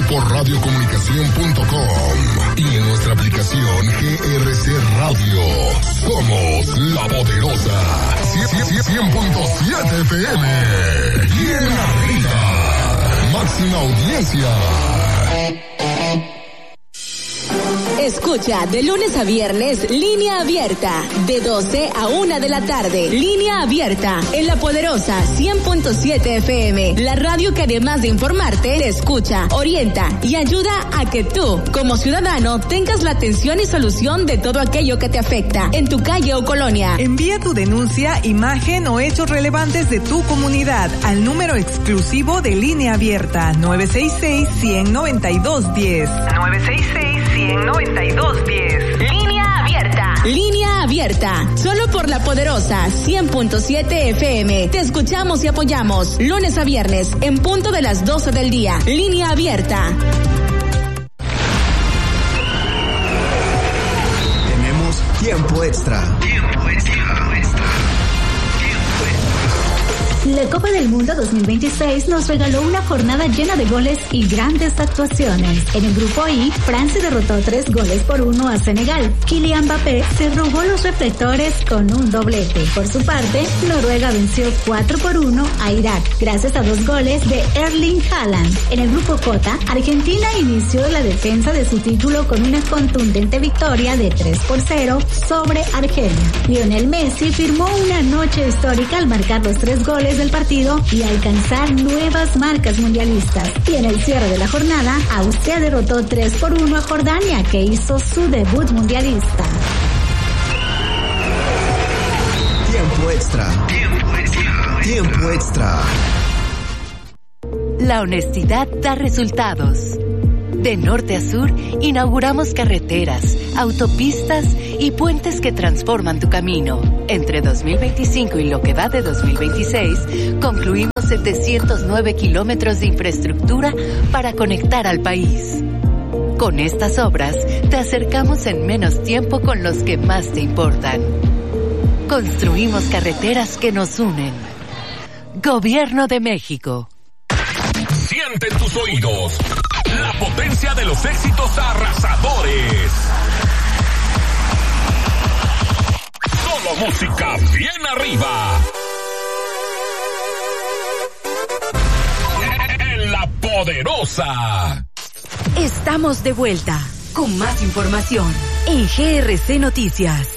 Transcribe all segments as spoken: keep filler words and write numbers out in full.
por radiocomunicación punto com y en nuestra aplicación G R C Radio. Somos La Poderosa. cien punto siete F M. Bien arriba. Máxima audiencia. Escucha de lunes a viernes Línea Abierta, de doce a una de la tarde. Línea Abierta, en La Poderosa cien punto siete F M. La radio que además de informarte, te escucha, orienta y ayuda a que tú, como ciudadano, tengas la atención y solución de todo aquello que te afecta en tu calle o colonia. Envía tu denuncia, imagen o hechos relevantes de tu comunidad al número exclusivo de Línea Abierta nueve seis seis, cien noventa y dos diez. nueve seis seis, cien noventa y dos diez. Línea Abierta. Línea Abierta. Solo por La Poderosa cien punto siete F M. Te escuchamos y apoyamos. Lunes a viernes, en punto de las doce del día. Línea Abierta. Tenemos tiempo extra. Tiempo extra. La Copa del Mundo dos mil veintiséis nos regaló una jornada llena de goles y grandes actuaciones. En el grupo I, Francia derrotó tres goles por uno a Senegal. Kylian Mbappé se robó los reflectores con un doblete. Por su parte, Noruega venció cuatro por uno a Irak, gracias a dos goles de Erling Haaland. En el grupo J, Argentina inició la defensa de su título con una contundente victoria de tres por cero sobre Argelia. Lionel Messi firmó una noche histórica al marcar los tres goles del partido y alcanzar nuevas marcas mundialistas. Y en el cierre de la jornada, Austria derrotó tres por uno a Jordania, que hizo su debut mundialista. Tiempo extra. Tiempo extra. Tiempo extra. La honestidad da resultados. De norte a sur, inauguramos carreteras, autopistas y puentes que transforman tu camino. Entre dos mil veinticinco y lo que va de dos mil veintiséis, concluimos setecientos nueve kilómetros de infraestructura para conectar al país. Con estas obras, te acercamos en menos tiempo con los que más te importan. Construimos carreteras que nos unen. Gobierno de México. Siente en tus oídos la potencia de los éxitos arrasadores. Solo música bien arriba. En La Poderosa. Estamos de vuelta con más información en G R C Noticias.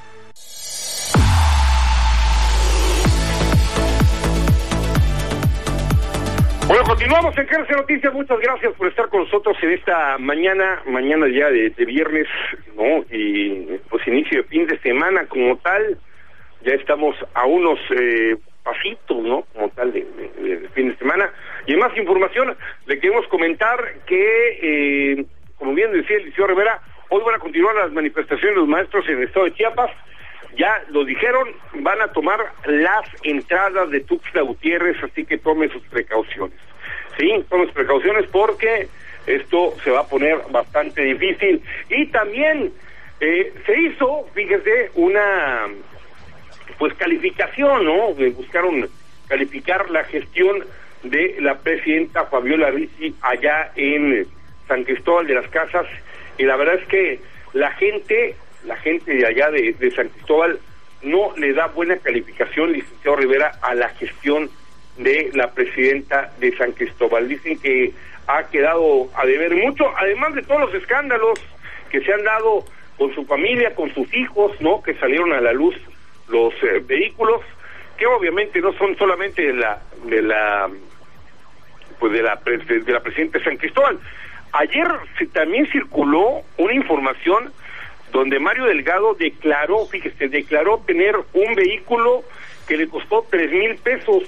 Bueno, continuamos en G R C Noticias. Muchas gracias por estar con nosotros en esta mañana, mañana ya de, de viernes, ¿no? Y pues inicio de fin de semana como tal. Ya estamos a unos eh, pasitos, ¿no? Como tal de, de, de fin de semana. Y en más información, le queremos comentar que, eh, como bien decía el licenciado Rivera, hoy van a continuar las manifestaciones de los maestros en el estado de Chiapas. Ya lo dijeron, van a tomar las entradas de Tuxtla Gutiérrez, así que tome sus precauciones. Sí, tome sus precauciones porque esto se va a poner bastante difícil. Y también eh, se hizo, fíjese, una pues calificación, ¿no? Buscaron calificar la gestión de la presidenta Fabiola Ricci allá en San Cristóbal de las Casas, y la verdad es que la gente... la gente de allá de, de San Cristóbal no le da buena calificación, licenciado Rivera, a la gestión de la presidenta de San Cristóbal. Dicen que ha quedado a deber mucho, además de todos los escándalos que se han dado con su familia, con sus hijos, ¿no? Que salieron a la luz los eh, vehículos, que obviamente no son solamente de la de la pues de la de, de la presidenta de San Cristóbal. Ayer se, también circuló una información donde Mario Delgado declaró, fíjese, declaró tener un vehículo que le costó tres mil pesos.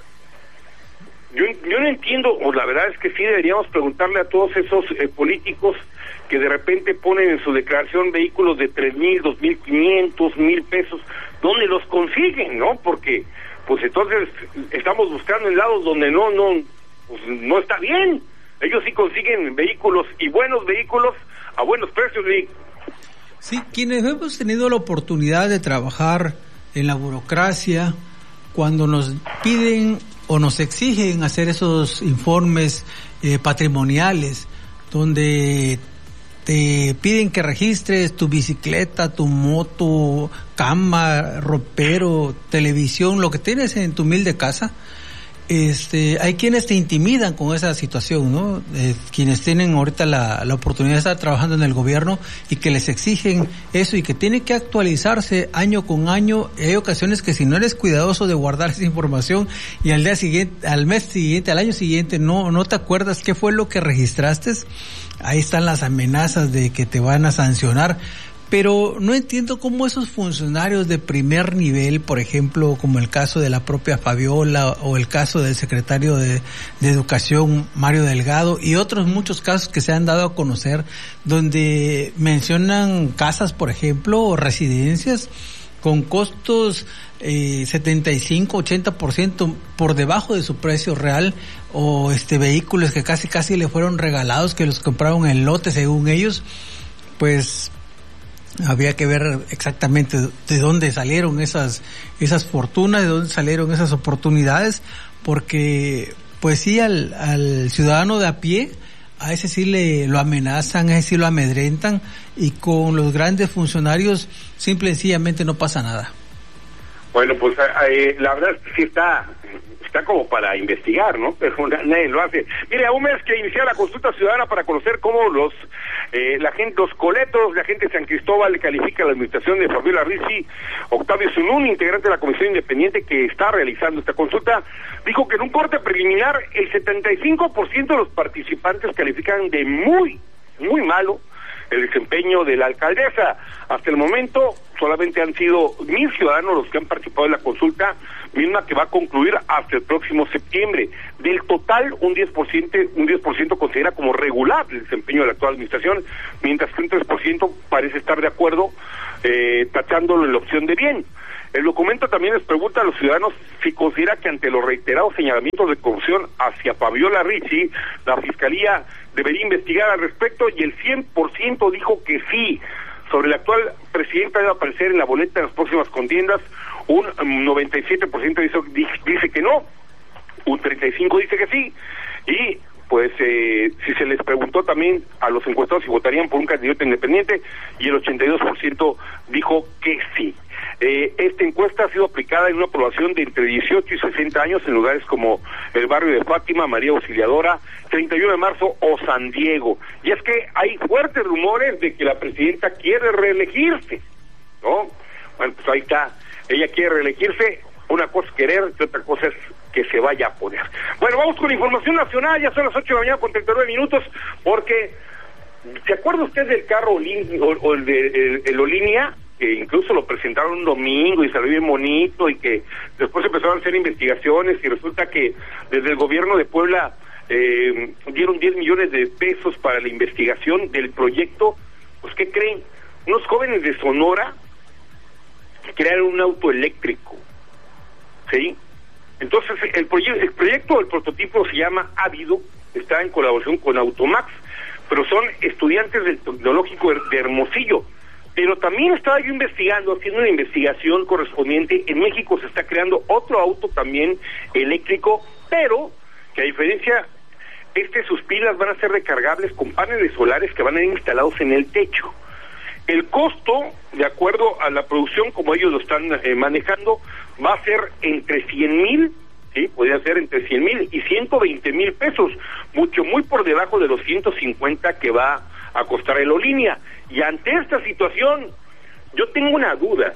Yo, yo no entiendo, o la verdad es que sí deberíamos preguntarle a todos esos eh, políticos que de repente ponen en su declaración vehículos de tres mil, dos mil quinientos, mil pesos, ¿dónde los consiguen, no? Porque, pues entonces estamos buscando en lados donde no, no, pues, no está bien. Ellos sí consiguen vehículos y buenos vehículos a buenos precios, y sí, quienes hemos tenido la oportunidad de trabajar en la burocracia, cuando nos piden o nos exigen hacer esos informes eh, patrimoniales, donde te piden que registres tu bicicleta, tu moto, cama, ropero, televisión, lo que tienes en tu humilde casa. Este, hay quienes te intimidan con esa situación, ¿no? Eh, quienes tienen ahorita la, la oportunidad de estar trabajando en el gobierno y que les exigen eso y que tiene que actualizarse año con año. Hay ocasiones que si no eres cuidadoso de guardar esa información y al día siguiente, al mes siguiente, al año siguiente no, no te acuerdas qué fue lo que registraste, ahí están las amenazas de que te van a sancionar. Pero no entiendo cómo esos funcionarios de primer nivel, por ejemplo, como el caso de la propia Fabiola o el caso del secretario de, de Educación, Mario Delgado, y otros muchos casos que se han dado a conocer, donde mencionan casas, por ejemplo, o residencias con costos eh, setenta y cinco, ochenta por ciento por debajo de su precio real, o este vehículos que casi casi le fueron regalados, que los compraron en lote según ellos. Pues había que ver exactamente de dónde salieron esas esas fortunas, de dónde salieron esas oportunidades, porque pues sí, al, al ciudadano de a pie, a ese sí le lo amenazan, a ese sí lo amedrentan, y con los grandes funcionarios simple y sencillamente no pasa nada. Bueno, pues eh, la verdad es que sí está está como para investigar, ¿no? Pero nadie lo hace. Mire, a un mes que inicia la consulta ciudadana para conocer cómo los eh, la gente, los coletos, la gente de San Cristóbal califica la administración de Fabiola Rizzi, Octavio Zunún, integrante de la comisión independiente que está realizando esta consulta, dijo que en un corte preliminar el setenta y cinco por ciento de los participantes califican de muy, muy malo el desempeño de la alcaldesa. Hasta el momento solamente han sido mil ciudadanos los que han participado en la consulta, misma que va a concluir hasta el próximo septiembre. Del total, un diez por ciento, un diez por ciento considera como regular el desempeño de la actual administración, mientras que un tres por ciento parece estar de acuerdo, eh, tachándolo en la opción de bien. El documento también les pregunta a los ciudadanos si considera que ante los reiterados señalamientos de corrupción hacia Fabiola Rizzi, la Fiscalía debería investigar al respecto, y el cien por ciento dijo que sí. Sobre la actual presidenta debe aparecer en la boleta en las próximas contiendas, un noventa y siete por ciento dice, dice que no, un treinta y cinco por ciento dice que sí, y pues eh, si se les preguntó también a los encuestados si votarían por un candidato independiente, y el ochenta y dos por ciento dijo que sí. Eh, esta encuesta ha sido aplicada en una población de entre dieciocho y sesenta años en lugares como el barrio de Fátima, María Auxiliadora, treinta y uno de marzo o San Diego. Y es que hay fuertes rumores de que la presidenta quiere reelegirse, ¿no? Bueno, pues ahí está, ella quiere reelegirse, una cosa es querer y otra cosa es que se vaya a poner. Bueno, vamos con información nacional, ya son las ocho de la mañana con treinta y nueve minutos, porque ¿se acuerda usted del carro Olin, o, o el de el, el Olinia? Que incluso lo presentaron un domingo y salió bien bonito, y que después empezaron a hacer investigaciones y resulta que desde el gobierno de Puebla eh, dieron diez millones de pesos para la investigación del proyecto. Pues ¿qué creen? Unos jóvenes de Sonora crearon un auto eléctrico, ¿sí? Entonces el, proye- el proyecto, el prototipo se llama Ávido, está en colaboración con Automax, pero son estudiantes del Tecnológico de Hermosillo. Pero también estaba yo investigando, haciendo una investigación correspondiente. En México se está creando otro auto también eléctrico, pero que a diferencia, este sus pilas van a ser recargables con paneles solares que van a ir instalados en el techo. El costo, de acuerdo a la producción como ellos lo están eh, manejando, va a ser entre cien mil, sí, podría ser entre cien mil y ciento veinte mil pesos, mucho, muy por debajo de los ciento cincuenta que va a costar el Olinia. Y ante esta situación, yo tengo una duda,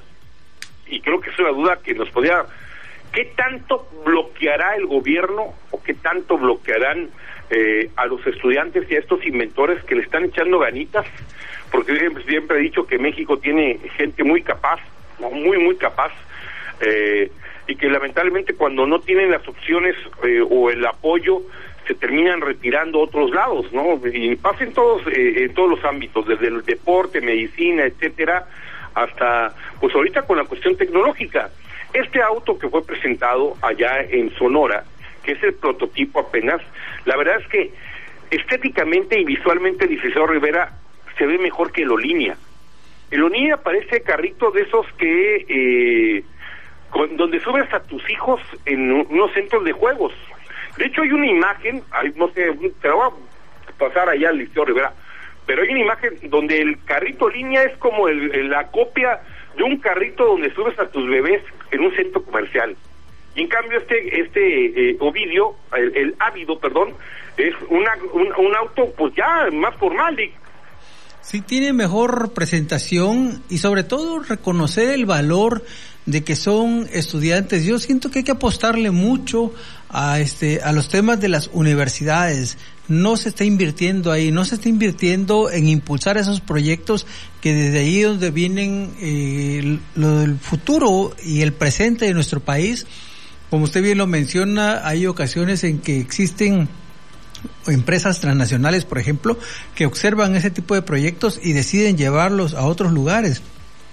y creo que es una duda que nos podría... ¿Qué tanto bloqueará el gobierno o qué tanto bloquearán eh, a los estudiantes y a estos inventores que le están echando ganitas? Porque siempre, siempre he dicho que México tiene gente muy capaz, muy, muy capaz, eh, y que lamentablemente cuando no tienen las opciones eh, o el apoyo, se terminan retirando a otros lados, ¿no? Y pasa en todos, eh, en todos los ámbitos, desde el deporte, medicina, etcétera, hasta, pues ahorita con la cuestión tecnológica. Este auto que fue presentado allá en Sonora, que es el prototipo apenas, la verdad es que estéticamente y visualmente el licenciado Rivera se ve mejor que el Olinia. El Olinia parece carrito de esos que, eh, con, donde subes a tus hijos en unos centros de juegos. De hecho hay una imagen, hay, no sé, te la voy a pasar allá al Liceo Rivera, pero hay una imagen donde el carrito línea es como el, el, la copia de un carrito donde subes a tus bebés en un centro comercial. Y en cambio este este eh, Ovidio, el, el Ávido, perdón, es una, un, un auto pues ya más formal. Y... Sí, tiene mejor presentación y sobre todo reconocer el valor de que son estudiantes. Yo siento que hay que apostarle mucho a este a los temas de las universidades. No se está invirtiendo ahí, no se está invirtiendo en impulsar esos proyectos que desde ahí donde vienen eh, lo del futuro y el presente de nuestro país. Como usted bien lo menciona, hay ocasiones en que existen empresas transnacionales, por ejemplo, que observan ese tipo de proyectos y deciden llevarlos a otros lugares.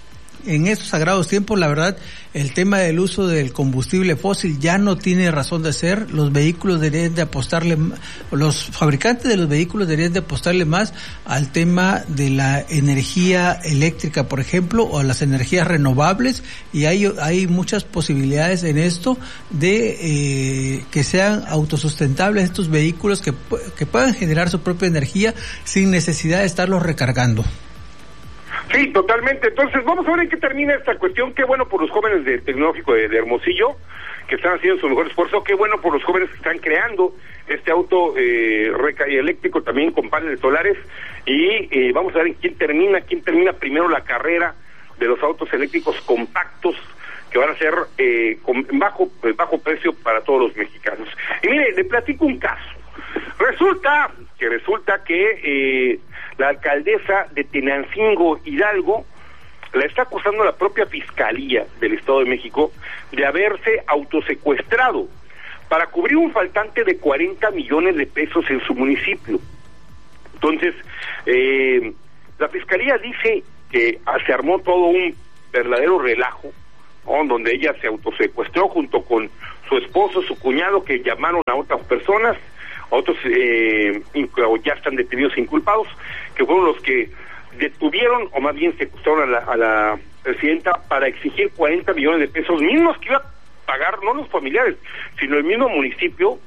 En estos sagrados tiempos, la verdad, el tema del uso del combustible fósil ya no tiene razón de ser. Los vehículos deberían de apostarle, los fabricantes de los vehículos deberían de apostarle más al tema de la energía eléctrica, por ejemplo, o a las energías renovables, y hay hay muchas posibilidades en esto de eh, que sean autosustentables estos vehículos, que, que puedan generar su propia energía sin necesidad de estarlos recargando. Sí, totalmente. Entonces, vamos a ver en qué termina esta cuestión. Qué bueno por los jóvenes del Tecnológico de, de Hermosillo, que están haciendo su mejor esfuerzo. Qué bueno por los jóvenes que están creando este auto eh, eléctrico también con paneles solares. Y eh, vamos a ver en quién termina, quién termina primero la carrera de los autos eléctricos compactos, que van a ser eh, con bajo, bajo precio para todos los mexicanos. Y mire, le platico un caso. Resulta que resulta que eh, la alcaldesa de Tenancingo, Hidalgo, la está acusando la propia Fiscalía del Estado de México de haberse autosecuestrado para cubrir un faltante de cuarenta millones de pesos en su municipio. Entonces, eh, la Fiscalía dice que se armó todo un verdadero relajo, ¿no?, donde ella se autosecuestró junto con su esposo, su cuñado, que llamaron a otras personas. Otros eh, ya están detenidos e inculpados, que fueron los que detuvieron, o más bien secuestraron a la, a la presidenta para exigir cuarenta millones de pesos, mismos que iba a pagar no los familiares, sino el mismo municipio,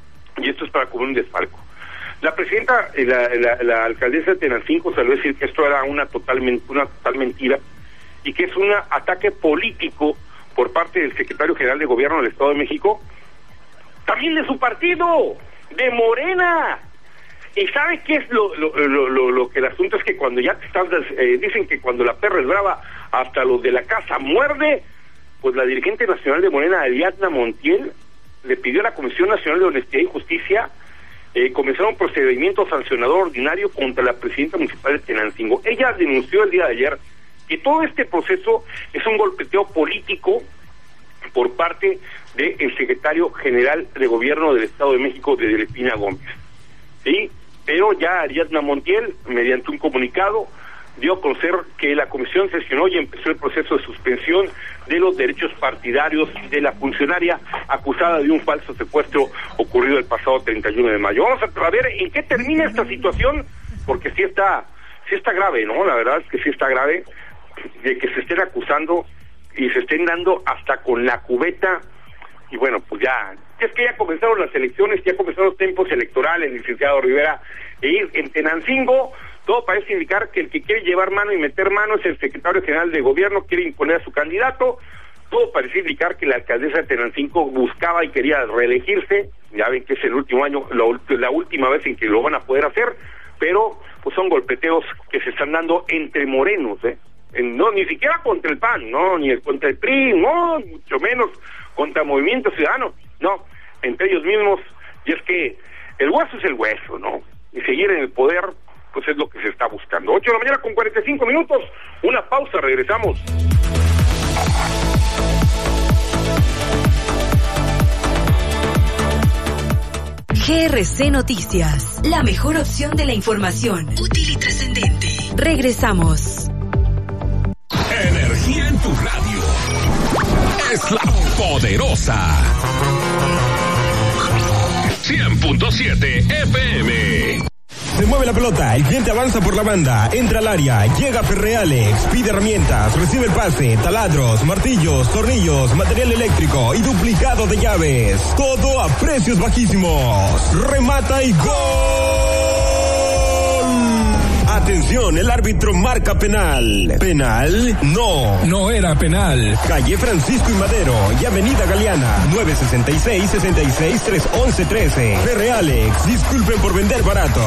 y esto es para cubrir un desfalco. La presidenta, la, la, la alcaldesa de Tenancingo salió a decir que esto era una total, una total mentira, y que es un ataque político por parte del secretario general de Gobierno del Estado de México, también de su partido, de Morena. ¿Y sabe qué es lo lo, lo, lo, lo que el asunto es? Que cuando ya te estás, eh, dicen que cuando la perra es brava, hasta los de la casa muerde. Pues la dirigente nacional de Morena, Ariadna Montiel, le pidió a la Comisión Nacional de Honestidad y Justicia eh, comenzar un procedimiento sancionador ordinario contra la presidenta municipal de Tenancingo. Ella denunció el día de ayer que todo este proceso es un golpeteo político por parte del secretario general de Gobierno del Estado de México, de Delfina Gómez. Sí, pero ya Ariadna Montiel, mediante un comunicado, dio a conocer que la comisión sesionó y empezó el proceso de suspensión de los derechos partidarios de la funcionaria acusada de un falso secuestro ocurrido el pasado treinta y uno de mayo. Vamos a ver en qué termina esta situación, porque sí está, sí está grave, ¿no? La verdad es que sí está grave de que se estén acusando y se estén dando hasta con la cubeta. Y bueno, pues ya, es que ya comenzaron las elecciones, ya comenzaron los tiempos electorales, licenciado Rivera, e en Tenancingo todo parece indicar que el que quiere llevar mano y meter mano es el secretario general de Gobierno, quiere imponer a su candidato. Todo parece indicar que la alcaldesa de Tenancingo buscaba y quería reelegirse. Ya ven que es el último año, la, la última vez en que lo van a poder hacer, pero pues son golpeteos que se están dando entre morenos, ¿eh? En, no, ni siquiera contra el P A N, no, ni el, contra el P R I, no, mucho menos contra Movimiento Ciudadano, no, entre ellos mismos. Y es que el hueso es el hueso, ¿no? Y seguir en el poder, pues es lo que se está buscando. Ocho de la mañana con cuarenta y cinco minutos, una pausa, regresamos. G R C Noticias, la mejor opción de la información, útil y trascendente. Regresamos. Energía en tu radio. Es la poderosa. cien punto siete F M. Se mueve la pelota, el cliente avanza por la banda, entra al área, llega Ferrealex, pide herramientas, recibe el pase, taladros, martillos, tornillos, material eléctrico y duplicado de llaves. Todo a precios bajísimos. Remata y ¡gol! Atención, el árbitro marca penal. ¿Penal? No. No era penal. Calle Francisco y Madero y Avenida Galeana, nueve sesenta y seis, sesenta y seis, tres once trece. Ferrealex, disculpen por vender barato.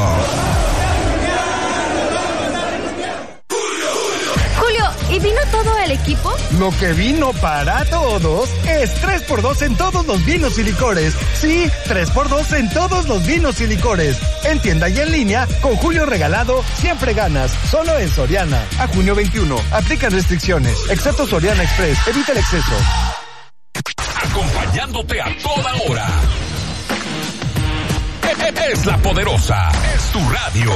Julio, ¿y vino todo el equipo? Lo que vino para todos es tres por dos en todos los vinos y licores. Sí, tres por dos en todos los vinos y licores. En tienda y en línea, con Julio regalado, siempre ganas. Solo en Soriana. A junio veintiuno. Aplican restricciones. Excepto Soriana Express. Evita el exceso. Acompañándote a toda hora. Es La Poderosa. Es tu radio.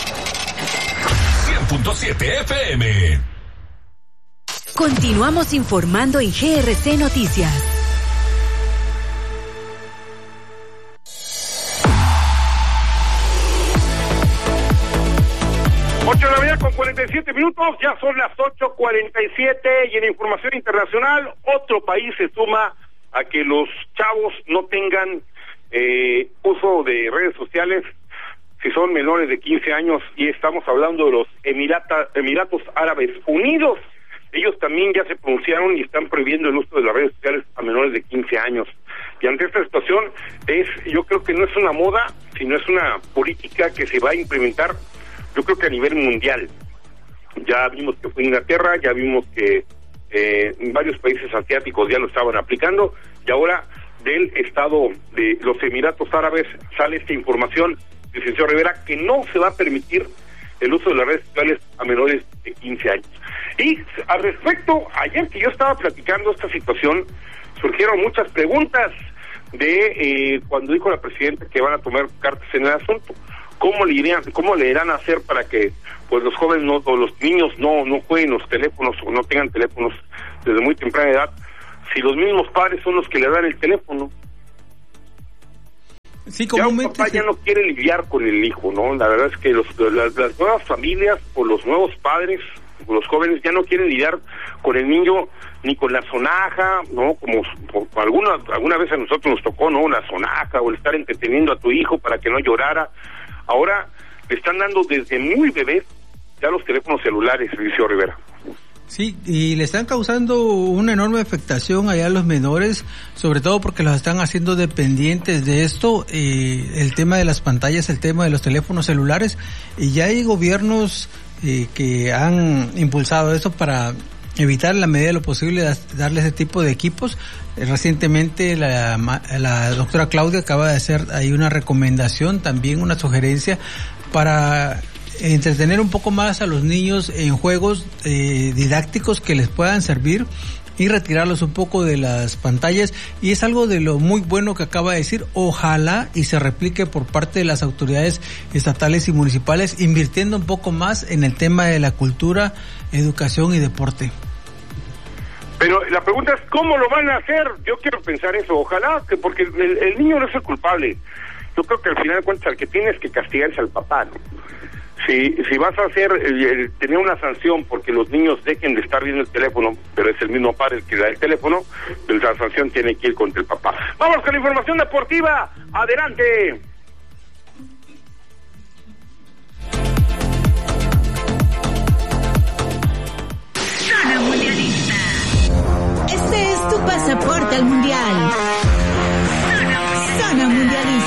cien punto siete F M. Continuamos informando en G R C Noticias. ocho de la mañana con cuarenta y siete minutos, ya son las ocho cuarenta y siete y en información internacional, otro país se suma a que los chavos no tengan eh, uso de redes sociales si son menores de quince años, y estamos hablando de los Emirata, Emiratos Árabes Unidos. Ellos también ya se pronunciaron y están prohibiendo el uso de las redes sociales a menores de quince años. Y ante esta situación, es, yo creo que no es una moda, sino es una política que se va a implementar, yo creo que a nivel mundial. Ya vimos que fue Inglaterra, ya vimos que eh, varios países asiáticos ya lo estaban aplicando, y ahora del Estado de los Emiratos Árabes sale esta información, licenciado Rivera, que no se va a permitir el uso de las redes sociales a menores de quince años. Y al respecto, ayer que yo estaba platicando esta situación, surgieron muchas preguntas de eh, cuando dijo la presidenta que van a tomar cartas en el asunto. ¿Cómo le irían, cómo le irán a hacer para que pues los jóvenes no, o los niños no, no jueguen los teléfonos o no tengan teléfonos desde muy temprana edad, si los mismos padres son los que le dan el teléfono? Sí, ya un papá sí. Ya no quiere lidiar con el hijo, ¿no? La verdad es que los, las, las nuevas familias o los nuevos padres, los jóvenes ya no quieren lidiar con el niño ni con la sonaja, ¿no? Como, como alguna alguna vez a nosotros nos tocó, ¿no? La sonaja o el estar entreteniendo a tu hijo para que no llorara. Ahora le están dando desde muy bebés ya los teléfonos celulares, Sergio Rivera. Sí, y le están causando una enorme afectación allá a los menores, sobre todo porque los están haciendo dependientes de esto, eh, el tema de las pantallas, el tema de los teléfonos celulares, y ya hay gobiernos eh, que han impulsado eso para evitar en la medida de lo posible darle ese tipo de equipos. Eh, recientemente la, la doctora Claudia acaba de hacer ahí una recomendación, también una sugerencia para entretener un poco más a los niños en juegos eh, didácticos que les puedan servir y retirarlos un poco de las pantallas, y es algo de lo muy bueno que acaba de decir. Ojalá y se replique por parte de las autoridades estatales y municipales, invirtiendo un poco más en el tema de la cultura, educación y deporte. Pero la pregunta es, ¿cómo lo van a hacer? Yo quiero pensar eso, ojalá, que porque el, el niño no es el culpable. Yo creo que al final de cuentas al que tienes que castigar es al papá, ¿no? Si, si vas a hacer, eh, tener una sanción porque los niños dejen de estar viendo el teléfono, pero es el mismo padre el que da el teléfono, pues la sanción tiene que ir contra el papá. Vamos con la información deportiva, adelante. Zona Mundialista. Este es tu pasaporte al Mundial. Zona Mundialista.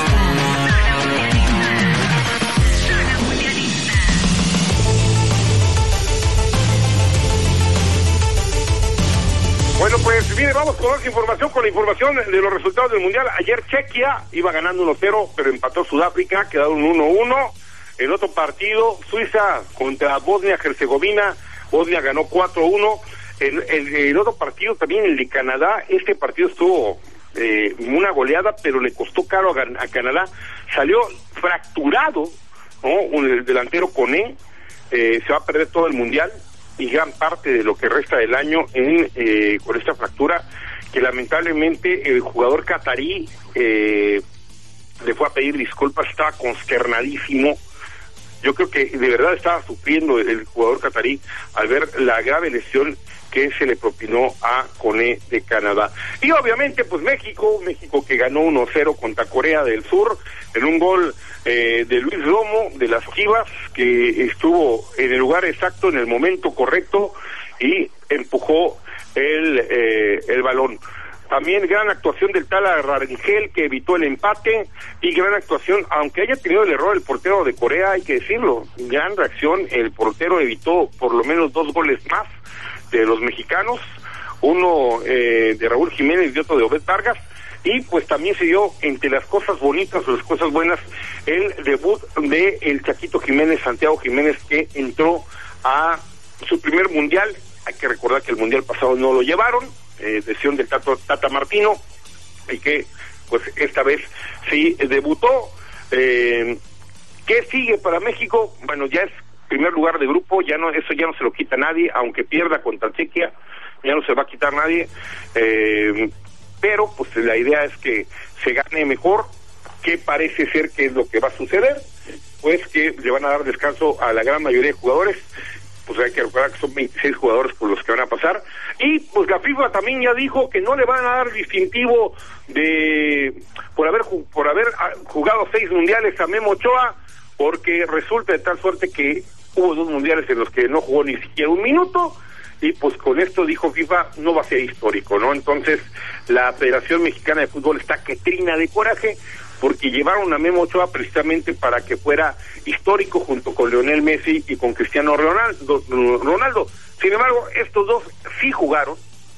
Bueno, pues mire, vamos con más información, con la información de los resultados del Mundial. Ayer Chequia iba ganando uno cero, pero empató Sudáfrica, quedaron uno uno. En otro partido, Suiza contra Bosnia-Herzegovina, Bosnia ganó cuatro uno. En el otro partido también, el de Canadá, este partido estuvo eh, una goleada, pero le costó caro a, a Canadá. Salió fracturado, ¿no? El delantero Koné, eh, se va a perder todo el Mundial y gran parte de lo que resta del año en eh, con esta fractura, que lamentablemente el jugador catarí eh, le fue a pedir disculpas, estaba consternadísimo, Yo creo que de verdad estaba sufriendo el jugador catarí al ver la grave lesión que se le propinó a Koné de Canadá. Y obviamente pues México, México que ganó uno cero contra Corea del Sur en un gol eh, de Luis Romo de las Chivas, que estuvo en el lugar exacto, en el momento correcto y empujó el, eh, el balón. También gran actuación del Tala Rangel, que evitó el empate, y gran actuación, aunque haya tenido el error el portero de Corea, hay que decirlo, gran reacción, el portero evitó por lo menos dos goles más de los mexicanos, uno eh, de Raúl Jiménez y otro de Obed Vargas, y pues también se dio entre las cosas bonitas o las cosas buenas el debut de el Chaquito Jiménez, Santiago Jiménez, que entró a su primer mundial. Hay que recordar que el mundial pasado no lo llevaron, eh, decisión del Tato, Tata Martino, y que pues esta vez sí debutó. Eh, ¿Qué sigue para México? Bueno, ya es primer lugar de grupo, ya no, eso ya no se lo quita nadie, aunque pierda contra Chequia, ya no se va a quitar nadie, eh, pero pues la idea es que se gane mejor. ¿Qué parece ser que es lo que va a suceder? Pues que le van a dar descanso a la gran mayoría de jugadores. Pues hay que recordar que son veintiséis jugadores por los que van a pasar, y pues la FIFA también ya dijo que no le van a dar distintivo de por haber por haber jugado seis mundiales a Memo Ochoa, porque resulta de tal suerte que hubo dos mundiales en los que no jugó ni siquiera un minuto, y pues con esto dijo FIFA no va a ser histórico, ¿no? Entonces la Federación Mexicana de Fútbol está que trina de coraje, porque llevaron a Memo Ochoa precisamente para que fuera histórico junto con Lionel Messi y con Cristiano Ronaldo. Ronaldo. Sin embargo, estos dos sí jugaron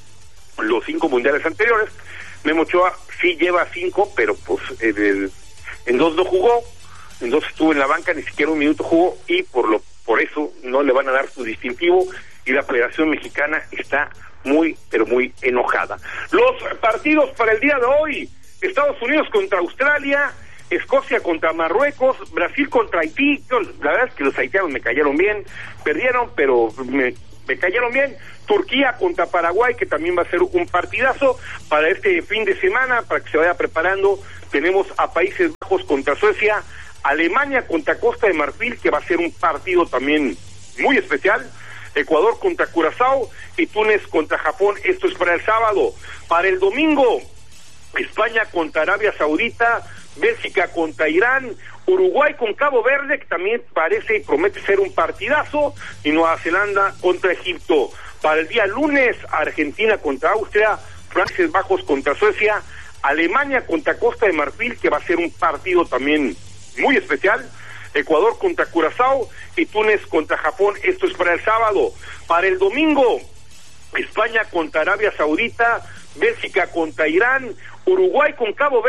los cinco mundiales anteriores. Memo Ochoa sí lleva cinco, pero pues en, el, en dos no jugó, en dos estuvo en la banca, ni siquiera un minuto jugó, y por lo por eso no le van a dar su distintivo, y la Federación Mexicana está muy, pero muy enojada. Los partidos para el día de hoy: Estados Unidos contra Australia, Escocia contra Marruecos, Brasil contra Haití. La verdad es que los haitianos me cayeron bien, perdieron, pero me, me cayeron bien. Turquía contra Paraguay, que también va a ser un partidazo para este fin de semana, para que se vaya preparando. Tenemos a Países Bajos contra Suecia, Alemania contra Costa de Marfil, que va a ser un partido también muy especial. Ecuador contra Curazao y Túnez contra Japón. Esto es para el sábado. Para el domingo, España contra Arabia Saudita, Bélgica contra Irán, Uruguay con Cabo Verde, que también parece y promete ser un partidazo, y Nueva Zelanda contra Egipto. Para el día lunes, Argentina contra Austria, Países Bajos contra Suecia, Alemania contra Costa de Marfil, que va a ser un partido también muy especial, Ecuador contra Curazao y Túnez contra Japón. Esto es para el sábado. Para el domingo, España contra Arabia Saudita, Bélgica contra Irán, Uruguay con Cabo Verde.